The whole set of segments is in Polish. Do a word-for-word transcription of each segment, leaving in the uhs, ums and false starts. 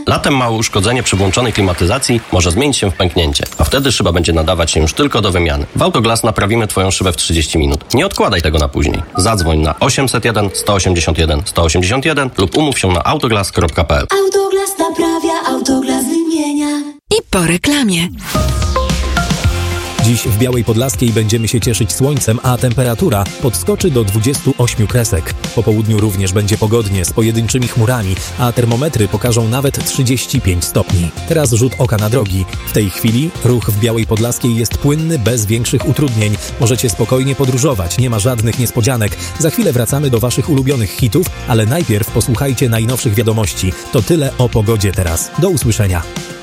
Latem małe uszkodzenie przy włączonej klimatyzacji może zmienić się w pęknięcie, a wtedy szyba będzie nadawać się już tylko do wymiany. W Autoglass naprawimy Twoją szybę w trzydzieści minut. Nie odkładaj tego na później. Zadzwoń na osiemset jeden sto osiemdziesiąt jeden sto osiemdziesiąt jeden lub umów się na autoglass kropka p l. Autoglass naprawia, Autoglass wymienia. I po reklamie. Dziś w Białej Podlaskiej będziemy się cieszyć słońcem, a temperatura podskoczy do dwudziestu ośmiu kresek. Po południu również będzie pogodnie z pojedynczymi chmurami, a termometry pokażą nawet trzydzieści pięć stopni. Teraz rzut oka na drogi. W tej chwili ruch w Białej Podlaskiej jest płynny, bez większych utrudnień. Możecie spokojnie podróżować, nie ma żadnych niespodzianek. Za chwilę wracamy do Waszych ulubionych hitów, ale najpierw posłuchajcie najnowszych wiadomości. To tyle o pogodzie teraz. Do usłyszenia.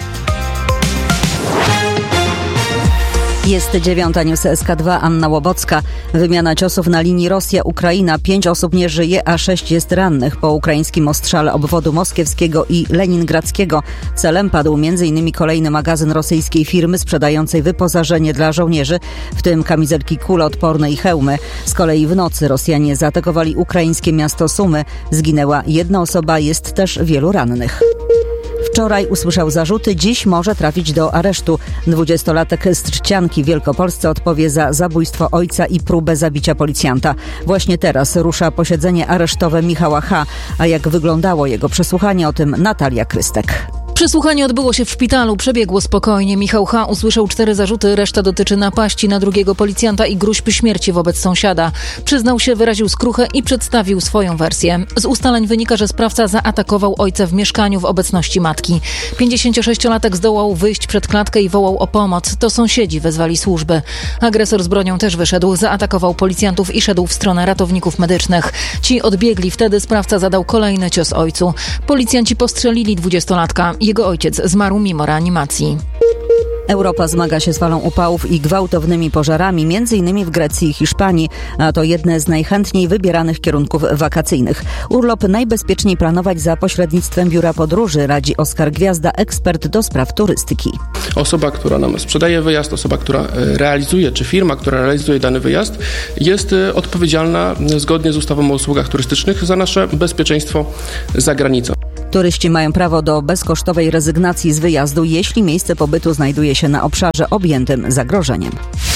Jest dziewiąta, news S K dwa, Anna Łobocka. Wymiana ciosów na linii Rosja-Ukraina. Pięć osób nie żyje, a sześć jest rannych po ukraińskim ostrzale obwodu moskiewskiego i leningradzkiego. Celem padł między innymi kolejny magazyn rosyjskiej firmy sprzedającej wyposażenie dla żołnierzy, w tym kamizelki kuloodporne i hełmy. Z kolei w nocy Rosjanie zaatakowali ukraińskie miasto Sumy. Zginęła jedna osoba, jest też wielu rannych. Wczoraj usłyszał zarzuty, dziś może trafić do aresztu. Dwudziestolatek z Trzcianki w Wielkopolsce odpowie za zabójstwo ojca i próbę zabicia policjanta. Właśnie teraz rusza posiedzenie aresztowe Michała H., a jak wyglądało jego przesłuchanie, o tym Natalia Krystek. Przesłuchanie odbyło się w szpitalu, przebiegło spokojnie. Michał H. usłyszał cztery zarzuty, reszta dotyczy napaści na drugiego policjanta i groźb śmierci wobec sąsiada. Przyznał się, wyraził skruchę i przedstawił swoją wersję. Z ustaleń wynika, że sprawca zaatakował ojca w mieszkaniu w obecności matki. pięćdziesięciosześciolatek zdołał wyjść przed klatkę i wołał o pomoc. To sąsiedzi wezwali służby. Agresor z bronią też wyszedł, zaatakował policjantów i szedł w stronę ratowników medycznych. Ci odbiegli, wtedy sprawca zadał kolejny cios ojcu. Policjanci postrzelili dwudziestolatka. Jego ojciec zmarł mimo reanimacji. Europa zmaga się z falą upałów i gwałtownymi pożarami, między innymi w Grecji i Hiszpanii, a to jedne z najchętniej wybieranych kierunków wakacyjnych. Urlop najbezpieczniej planować za pośrednictwem biura podróży, radzi Oskar Gwiazda, ekspert do spraw turystyki. Osoba, która nam sprzedaje wyjazd, osoba, która realizuje, czy firma, która realizuje dany wyjazd, jest odpowiedzialna zgodnie z ustawą o usługach turystycznych za nasze bezpieczeństwo za granicą. Turyści mają prawo do bezkosztowej rezygnacji z wyjazdu, jeśli miejsce pobytu znajduje się na obszarze objętym zagrożeniem.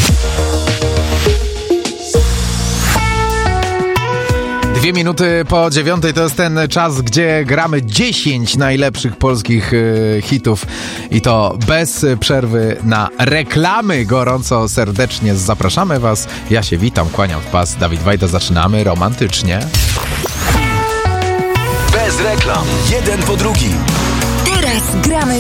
Dwie minuty po dziewiątej to jest ten czas, gdzie gramy dziesięć najlepszych polskich y, hitów i to bez przerwy na reklamy. Gorąco, serdecznie zapraszamy Was. Ja się witam, kłaniam w pas. Dawid Wajda, zaczynamy romantycznie. Bez reklam, jeden po drugim. Teraz gramy